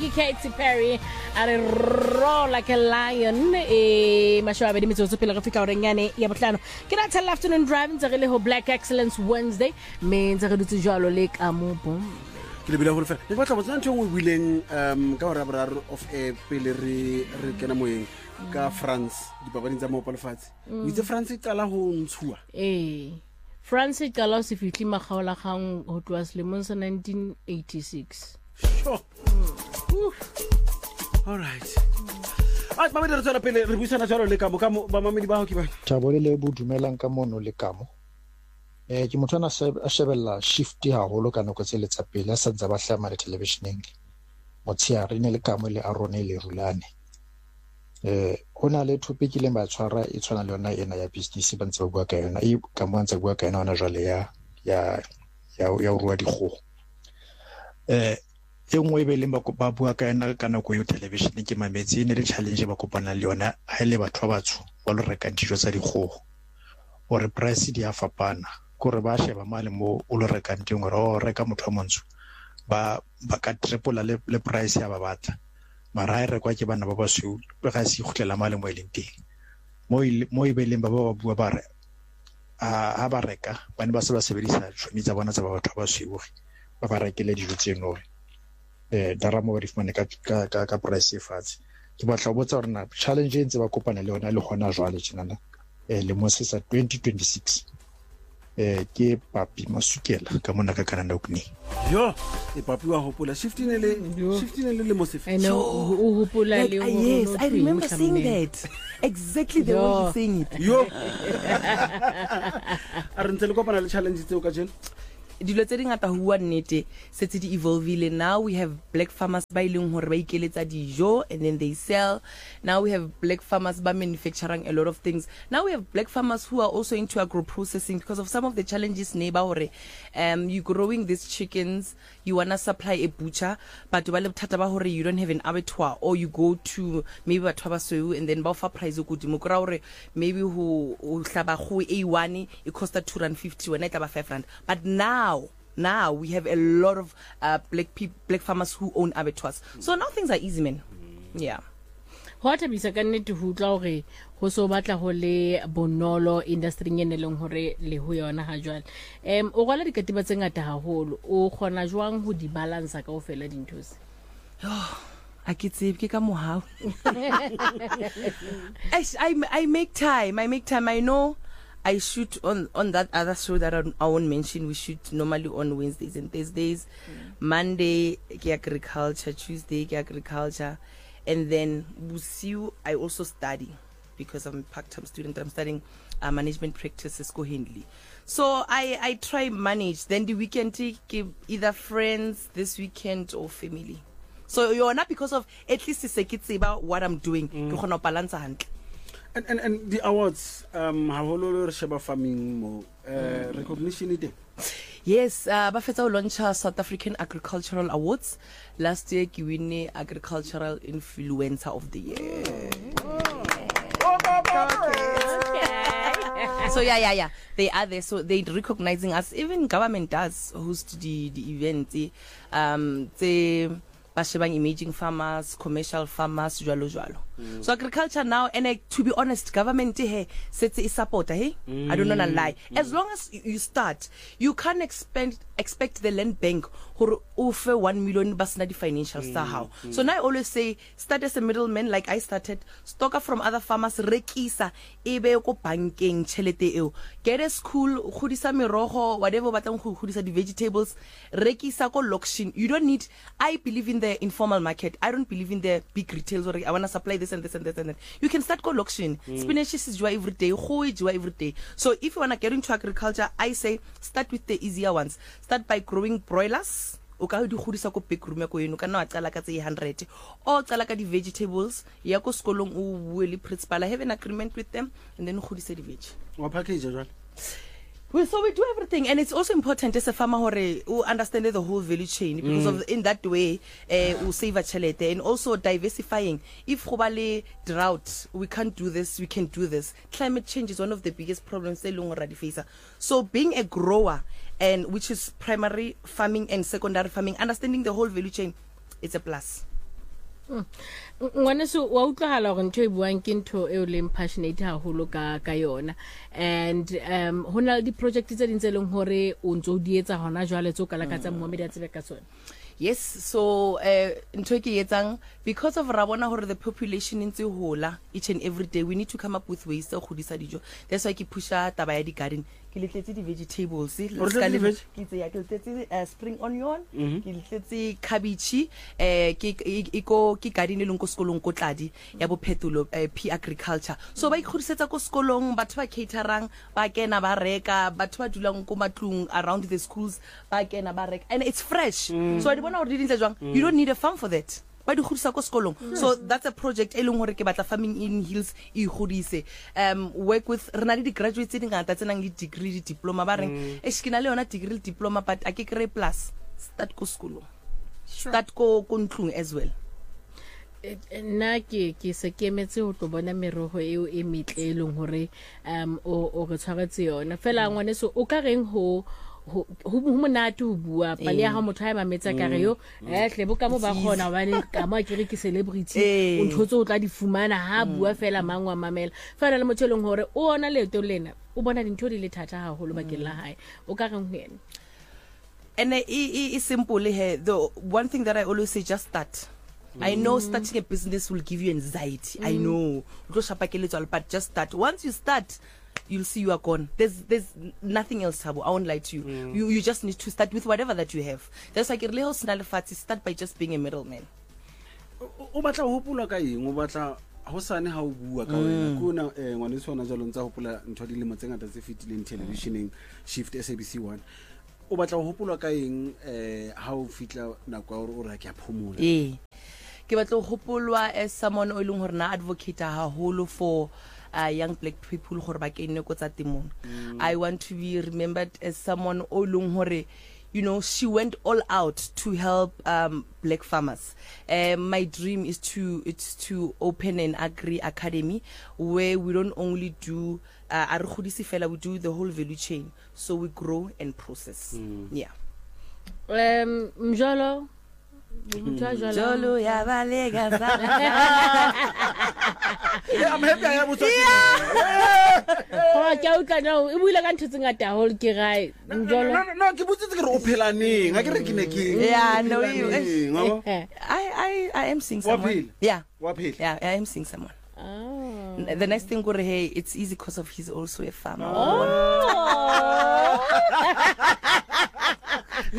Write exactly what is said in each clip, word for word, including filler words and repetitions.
ke Katy Perry a re roar like a lion e mashwa be metsotso pele re fika o renyane ya botlano ke na tell afternoon drive ntse re le ho Black Excellence Wednesday me ntse re dutse jwalo le ka mo bom ke le bila go le fela le batla botsana ntho ngwe buileng um ka hora boraro of a pele re re kena moyeng ka France dipapadi tsa mo palefatse o itse France e qala ho ntshua eh France e qala se fitli magaola gang ho tloa selemong sa nineteen eighty-six sure mm. All right ah ba re tsela pele re buisana jalo le ka mo ka ba mamedi ba ho ke ba Thabole le bodumelang ka mono le kamo eh ke motho ana a shebella shift ha holo ka nako tse le tsa pele a sa ntse ba hlama le televisioning motsiare ne le kamo le arone le rulane eh ona le topic le ba tshwara e tshwana le yona ena ya business ba ntse ba bua ka yona e ka mo ntse bua ka yona ona jwale ya ya ya ya rua dikgo eh e ngwe be le ba bua ka yona ka nako yo television ke mametse ne le challenge ba kopana le yona ha ile batho ba batsho ba lo reka dijo tsa dikgo ore price di a fapana gore ba sheba male mo o lo reka nteng gore o reka motho montsho ba ba ka triple le le price ya ba batla mara e rekwa ke bana ba ba su ba ga se khutlela male mo eleng teng mo mo e beleng ba ba bua ba re a ha ba reka bana ba se ba sebedisa tshoni tsa bona tsa ba batho ba su ba ba rekele dijo tseno eh daramo ba di fumane ka ka ka price e fatshe ke batla go botsa gore na challenge e ntse ba kopana le yona le gona jwale tshena eh le mo se sa twenty twenty-six eh ke Papi Masukela ka mona ka Canada okni yo e Papi wa hopola fifteen le fifteen le le mo se I know o hopola le o yes I remember saying that exactly the way you saying it yo a re ntse le kopana le challenge tseo ka jeno dilo tse dingata ho bua nnete setse di evolve now we have black farmers ba ileng hore ba ikeletsa dijo and then they sell now we have black farmers ba manufacturing a lot of things now we have black farmers who are also into agro processing because of some of the challenges neighbor hore um you growing these chickens you want to supply a butcher but ba le bothata ba hore you don't have an abattoir or you go to maybe batho ba sweu and then ba offer price go dimo kra hore maybe who o hlaba go A one it costa two rand fifty when it ba five rand but now Now, now we have a lot of uh, black people, black farmers who own abattoirs. So now things are easy, man. Yeah. What a bisa kannete ho tla hore ho so batla ho le bonolo industry ene leng hore le ho yona ha jwale. Em o gola dikatiba tse ngata haholo o khona jwang ho di balance ka ofela dintho se. Oh, a ke tsebe ke ka mohau. I I make time, I make time. I know I shoot on on that other show that I, I won't mention. We shoot normally on Wednesdays and Thursdays. Mm. Monday, agriculture. Tuesday, agriculture. And then Busiu, I also study because I'm a part-time student. I'm studying uh, management practices go Hindley. So I, I try manage. Then the weekend, give either friends this weekend or family. So you're not because of at least it's about what I'm doing. You can balance a hand. And, and and the awards um haholo re sheba farming mo uh, recognition ide yes uh ba fetsa o launch South African Agricultural Awards last year ke winne Agricultural Influencer of the Year oh. Okay. So yeah yeah yeah they are there so they recognizing us even government does host the the event um they bashebang emerging farmers commercial farmers jwalo jwalo mm. So agriculture now and uh, to be honest government he sets is support hey mm. I don't know lie mm. As long as you start you can't expect expect the land bank or offer one million basna the financial mm. star how mm. So now I always say start as a middleman like I started stock from other farmers rekisa ebe ko bankeng chelete eo get a school khudisa merogo whatever batlang go khudisa the vegetables rekisa ko auction you don't need I believe in the informal market I don't believe in the big retailers or I want to supply this and this and this and that you can start ko auction mm. Spinach is joy every day go joy every day so if you want to get into agriculture I say start with the easier ones start by growing broilers o ka di khudisa ko big room ya ko yeno kana wa tsala ka tse one hundred o tsala ka di vegetables ya ko skolong o bue le principal I have an agreement with them and then khudisa di veg wa package jwale Well, so we do everything, and it's also important as a farmer who understand the whole value chain because mm. of in that way uh, we save a chalete and also diversifying. If khobale drought, we can't do this, we can do this. Climate change is one of the biggest problems they long already face. So being a grower and which is primary farming and secondary farming, understanding the whole value chain, it's a plus. ngwaneso wa utlwahala gore ntho e buang ke ntho e o leng passionate haholo ka ka yona and um hona le di project tse dintse leng hore o ntse o di etsa hona jwale tso kala ka tsa Mohammed a tsebe ka tsona. Yes, so uh, ntho ke etsang because of rabona hore the population ntse hola each and every day, we need to come up with ways to godisa dijo. That's why ke pusha taba ya di garden. Ke letletse di vegetables, ke itse ya ke letletse spring onion, ke letletse cabbage, eh ke iko ke garden le go sekolong ko tladi ya bophetolo P agriculture. So ba ikgodisetsa ko sekolong, batho ba caterang ba kena ba reka, batho ba dulang ko matlung around the schools ba kena ba reka, and it's fresh. Mm. So I bona hore di dintle jwang, you don't need a farm for that. Ba di godisa ko sekolong. So that's a project e leng hore ke batla farming in hills e godise. Um work with rena le di graduates tse dingata tse nang le degree di diploma ba reng e skina le yona degree diploma but a ke kry plus start ko sekolong. Start ko ko ntlung as well. Nna ke ke se ke emetse ho tlo bona merogo eo e metle e leng hore um o o re tshwaretse yona fela ngwaneso o ka reng ho ho monate ho bua pale ya ha motho a mametsa ka re yo eh hle bo ka mo ba khona bane ka mo ke re ke celebrity o nthotse o tla di fumana ha bua fela mangwa mamela fela le motho leng hore o ona leto lena o bona dintho di le thata haholo bakeng la hae o ka reng ho yena. And it is simple here. The one thing that I always say, just start. Mm. I know starting a business will give you anxiety. Mm. I know. But just start. Once you start, you'll see you are gone. There's there's nothing else, Tabo. I won't lie to you. Mm. You you just need to start with whatever that you have. That's like start by just being a middleman. O batla ho hopola ka eng o batla ho sane ha o bua ka wena kuna eh ngwane tsona jalo ntsa hopola ntho di le motsengata tse fitileng televisioning shift S A B C one o batla ho hopola ka eng eh ha o fitla nako ya hore o ra ke a phomola. Eh ke batla ho hopolwa as someone o ileng hore na advocate ha holo for uh, young black people gore ba kene ko tsa temong. I want to be remembered as someone o ileng hore, you know, she went all out to help um, black farmers. Um, my dream is to it's to open an agri academy where we don't only do uh, we do the whole value chain, so we grow and process. Mm. Yeah. Um, Mjolo. Jolo ya balega sa. I'm happy I am with you. Oh, ke utla no, e buile ka ntho tse ngata hole ke gai. Mjolo. No, no, ke botse ke re o phelaneng, ha ke re ke ne ke. Yeah, no, you. I I I am seeing someone. Yeah. Wapil. Yeah, I am seeing someone. Oh. The next thing, hey, it's easy because of he's also a farmer. Oh. No,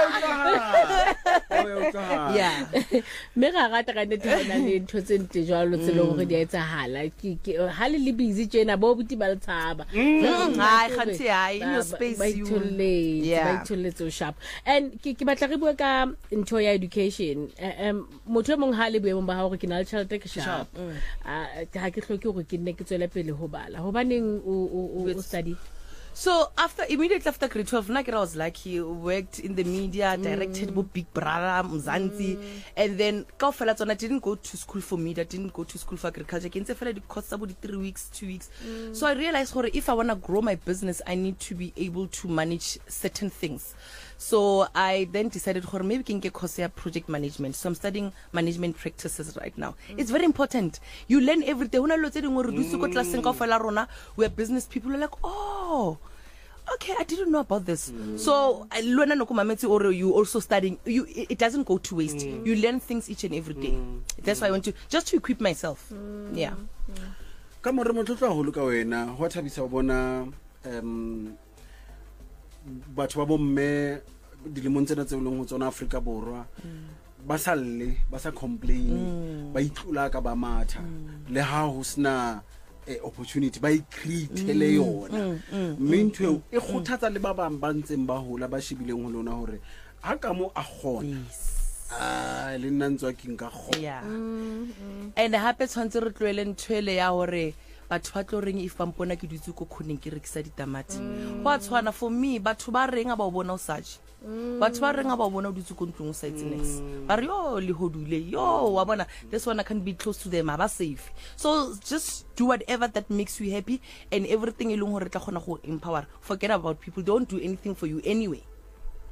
yeah. Me ga rata ka nete hona le ntho tse ntle jwalo tse le hore di a etsahala ke ha le le busy tsena bo buti ba le tshaba ha khanti ha in your space you ba ithole so sharp and ke ke batla re bua ka ntho ya education um motho mong ha le boemong ba ha hore ke na le child ke sharp ha ke hloke hore ke nne ke tswela pele ho bala hobaneng o o study. So after immediately after grade twelve, Nakira was lucky, worked in the media, directed mm. Big Brother, Mzansi, mm. and then I didn't go to school for media, didn't go to school for agriculture. I did course about three weeks, two weeks. Mm. So I realized, if I want to grow my business, I need to be able to manage certain things. So I then decided, maybe we can get course project management. So I'm studying management practices right now. Mm. It's very important. You learn every day. Mm. We're business people are like, oh, okay, I didn't know about this. Mm. So or you also studying. You it doesn't go to waste. Mm. You learn things each and every day. Mm. That's why I want to just to equip myself. Mm. Yeah. Ka mo re motlotlo a holo ka wena. Ho thabisa bona um batho ba bomme dilemong tsena tse leng ho tsona Afrika Borwa ba salle ba sa complain ba itlula ka ba matha le ha ho sna opportunity ba I create le yona mme ntwe e khothatsa le ba bang ba ntseng ba hola ba shibileng ho lona hore ha ka mo a gona ah le nna ntswa ke nka go yeah and hape tshwantse re tlwele ntwele ya hore batho ba tlo reng if bampona ke dutse ko khoneng ke rekisa ditamati wa tshwana for me batho ba reng ba o bona o saje batho ba reng ba o bona o dutse ko ntlong o sa itse next ba re yo le hodule yo wa bona this one I can be close to them ba safe. So just do whatever that makes you happy and everything e leng hore tla khona go empower. Forget about people, don't do anything for you anyway.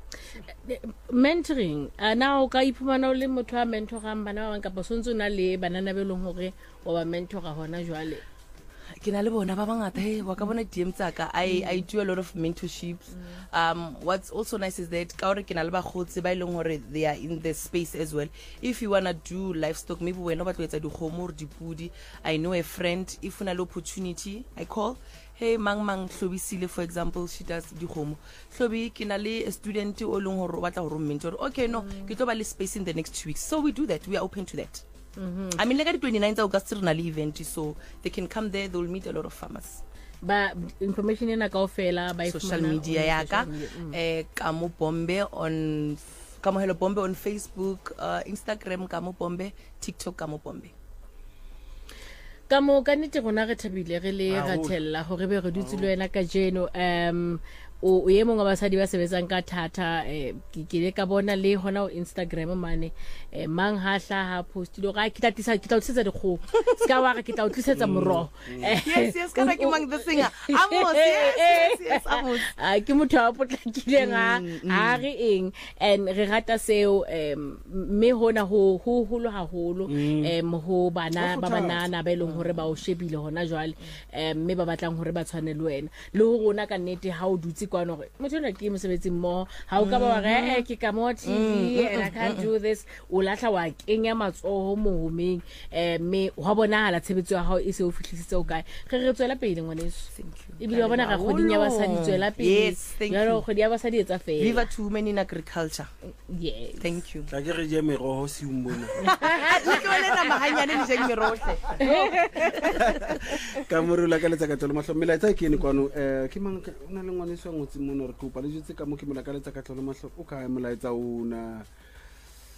mentoring a na o ka iphumana o le motho a mentorang bana ba bang kapa sontse o na le banana be leng hore o ba mentora hona jwale? Ke na le bona ba bangata he wa ka bona D M tsaka I I do a lot of mentorships. Um what's also nice is that ka hore ke na le ba khotse ba ileng hore they are in the space as well. If you want to do livestock, maybe wena ba tlo etsa dikgomo or dipudi, I know a friend, if una le opportunity I call, hey mang mang Hlobisile for example, she does dikgomo. Hlobi ke na le a student o leng hore ba tla ho mentor, okay no ke tlo ba le space in the next two weeks, so we do that, we are open to that. Mm-hmm. I mean, like at twenty-ninth August event, so they can come there, they'll meet a lot of farmers. Ba information ena kaofela ba social media ya ka eh Kamo Bombe on Kamo Hello Bombe on Facebook, uh, Instagram Kamo Bombe, TikTok Kamo Bombe. Kamo ka nete rona re thabile re le ratella hore be re dutse le wena ka jeno um o ye mongwe ba basadi ba sebetsang ka thata eh ke le ka bona le hona o Instagram mane eh mang ha hla ha post lo ga ke tla tlisa ke tla tlisetsa dikgo ska wa ke tla tlisetsa moro. Yes yes kana ke mang the singer amos yes yes amos a ke motho a potlakileng a a re eng and re rata seo em me hona ho ho holo haholo em ho bana ba banana ba ileng hore ba o shebile hona jwale em me ba batlang hore ba tshwane le wena le ho rona ka nnete ha o dutse kwa no motho na ke mosebetsi mo ha o ka ba re eh ke ka mo T V and I can't do this o lahla wa kenya matsoho mohomeng eh me wa bona hala tshebetso ya hao e se o fihlisitse o kae re re tswela pele ngwaneso. Thank you. E bile wa bona ga goding ya basadi tswela pele. Yes, thank you. Jalo godi ya basadi etsa fela. Viva to women in agriculture. Yes. Thank you. Ka ke re je meroho si umbona. Le ke wena na mahanyane le jeng merohle. Ka morula ka letsa ka tlo mahlo mela tsa ke ne kwano eh ke mang una le ngwaneso ngotsi mono re kopa le jutse ka mo ke mola ka letsa ka tlo mahlo o ka molaetsa una